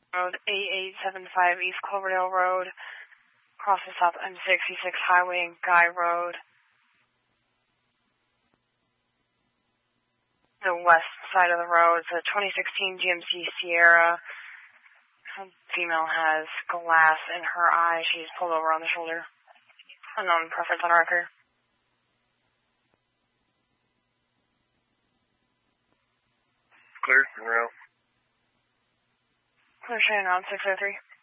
Road 8875 East Cloverdale Road, crosses South M66 Highway and Guy Road. The west side of the road, it's a 2016 GMC Sierra. Female has glass in her eye. She's pulled over on the shoulder. Unknown preference on record. Clear, en route. Clear, Shannon on 603.